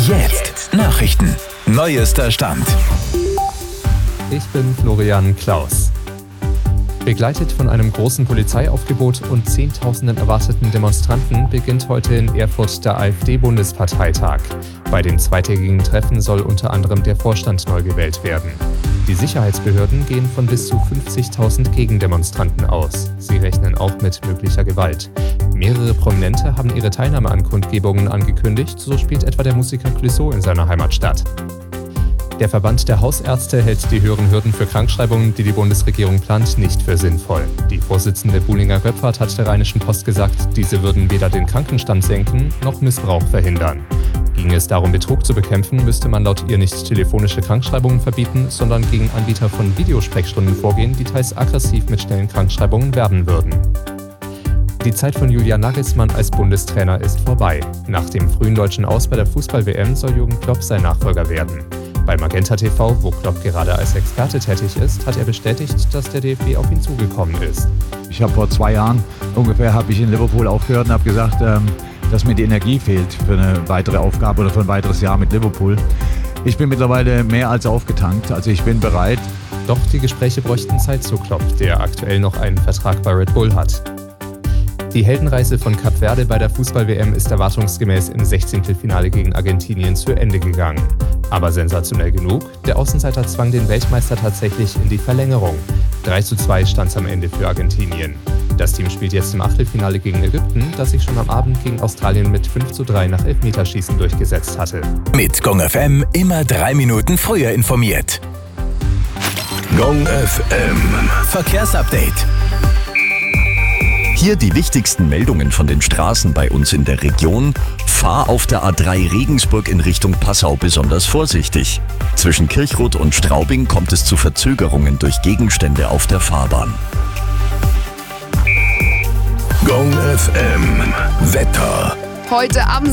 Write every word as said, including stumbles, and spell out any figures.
Jetzt Nachrichten. Neuester Stand. Ich bin Florian Klaus. Begleitet von einem großen Polizeiaufgebot und Zehntausenden erwarteten Demonstranten beginnt heute in Erfurt der AfD-Bundesparteitag. Bei dem zweitägigen Treffen soll unter anderem der Vorstand neu gewählt werden. Die Sicherheitsbehörden gehen von bis zu fünfzigtausend Gegendemonstranten aus. Sie rechnen auch mit möglicher Gewalt. Mehrere Prominente haben ihre Teilnahme an Kundgebungen angekündigt, so spielt etwa der Musiker Clouseau in seiner Heimatstadt. Der Verband der Hausärzte hält die höheren Hürden für Krankschreibungen, die die Bundesregierung plant, nicht für sinnvoll. Die Vorsitzende Buhlinger-Göpfert hat der Rheinischen Post gesagt, diese würden weder den Krankenstand senken noch Missbrauch verhindern. Ginge es darum, Betrug zu bekämpfen, müsste man laut ihr nicht telefonische Krankschreibungen verbieten, sondern gegen Anbieter von Videosprechstunden vorgehen, die teils aggressiv mit schnellen Krankschreibungen werben würden. Die Zeit von Julian Nagelsmann als Bundestrainer ist vorbei. Nach dem frühen deutschen Aus bei der Fußball-W M soll Jürgen Klopp sein Nachfolger werden. Bei Magenta T V, wo Klopp gerade als Experte tätig ist, hat er bestätigt, dass der D F B auf ihn zugekommen ist. Ich habe vor zwei Jahren ungefähr habe ich in Liverpool aufgehört und habe gesagt, ähm, dass mir die Energie fehlt für eine weitere Aufgabe oder für ein weiteres Jahr mit Liverpool. Ich bin mittlerweile mehr als aufgetankt, also ich bin bereit. Doch die Gespräche bräuchten Zeit zu Klopp, der aktuell noch einen Vertrag bei Red Bull hat. Die Heldenreise von Kap Verde bei der Fußball-W M ist erwartungsgemäß im Sechzehntelfinale gegen Argentinien zu Ende gegangen. Aber sensationell genug, der Außenseiter zwang den Weltmeister tatsächlich in die Verlängerung. drei zu zwei stand es am Ende für Argentinien. Das Team spielt jetzt im Achtelfinale gegen Ägypten, das sich schon am Abend gegen Australien mit fünf zu drei nach Elfmeterschießen durchgesetzt hatte. Mit Gong F M immer drei Minuten früher informiert. Gong F M Verkehrsupdate. Hier die wichtigsten Meldungen von den Straßen bei uns in der Region. Fahr auf der A drei Regensburg in Richtung Passau besonders vorsichtig. Zwischen Kirchrot und Straubing kommt es zu Verzögerungen durch Gegenstände auf der Fahrbahn. Gong F M Wetter. Heute am